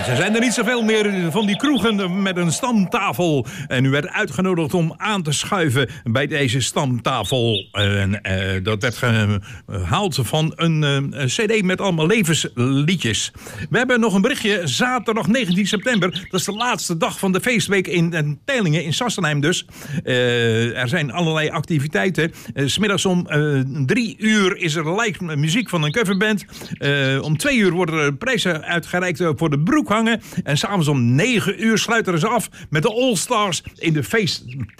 Er zijn er niet zoveel meer van die kroegen met een stamtafel. En u werd uitgenodigd om aan te schuiven bij deze stamtafel. Dat werd gehaald van een cd met allemaal levensliedjes. We hebben nog een berichtje. Zaterdag 19 september. Dat is de laatste dag van de feestweek in Teylingen, in Sassenheim dus. Er zijn allerlei activiteiten. 's Middags om 3 uur is er live muziek van een coverband. Om 2 uur worden er prijzen uitgereikt voor de broekhangen. En s'avonds om 9 uur sluiten ze af met de All Stars in de feest